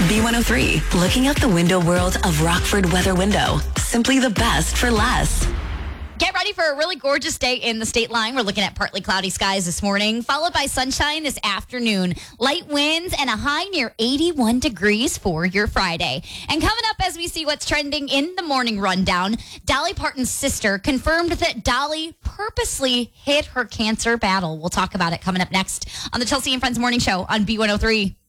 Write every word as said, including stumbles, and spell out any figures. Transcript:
B one oh three, looking out the window world of Rockford Weather Window. Simply the best for less. Get ready for a really gorgeous day in the state line. We're looking at partly cloudy skies this morning, followed by sunshine this afternoon. Light winds and a high near eighty-one degrees for your Friday. And coming up as we see what's trending in the morning rundown, Dolly Parton's sister confirmed that Dolly purposely hid her cancer battle. We'll talk about it coming up next on the Chelsea and Friends Morning Show on B one oh three.